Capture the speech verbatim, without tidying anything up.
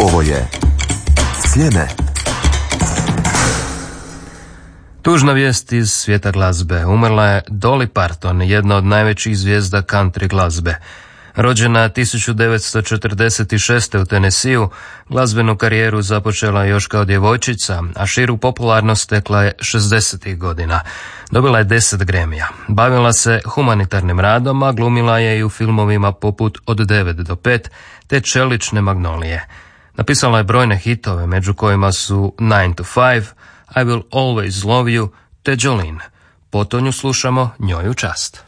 Ovo je Sjeme. Tužna vijest iz svijeta glazbe. Umrla je Dolly Parton, jedna od najvećih zvijezda country glazbe. Rođena tisuću devetsto četrdeset šeste. u Tennesseeu, glazbenu karijeru započela još kao djevojčica, a širu popularnost stekla je šezdesetih godina. Dobila je deset Gramija. Bavila se humanitarnim radom, a glumila je i u filmovima poput Od devet do pet te Čelične magnolije. Napisala je brojne hitove, među kojima su nine to five, I Will Always Love You te Jolene. Potonju slušamo Njoj u čast.